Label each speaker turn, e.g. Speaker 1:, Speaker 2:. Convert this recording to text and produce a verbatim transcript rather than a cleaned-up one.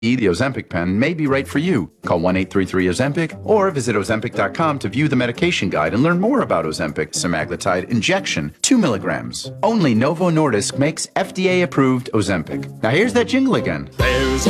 Speaker 1: The Ozempic pen may be right for you. Call one eight three three Ozempic or visit Ozempic dot com to view the medication guide and learn more about Ozempic semaglutide injection, two milligrams. Only Novo Nordisk makes F D A-approved Ozempic. Now here's that jingle again.
Speaker 2: There's